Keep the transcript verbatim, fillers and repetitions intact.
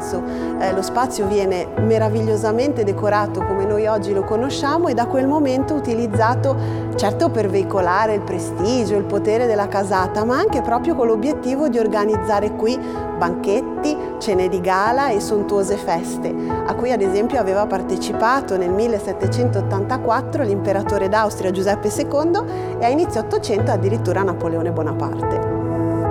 palazzo, eh, lo spazio viene meravigliosamente decorato come noi oggi lo conosciamo e da quel momento utilizzato certo per veicolare il prestigio, il potere della casata, ma anche proprio con l'obiettivo di organizzare qui banchetti, cene di gala e sontuose feste, a cui ad esempio aveva partecipato nel millesettecentottantaquattro l'imperatore d'Austria Giuseppe secondo e a inizio Ottocento addirittura Napoleone Bonaparte.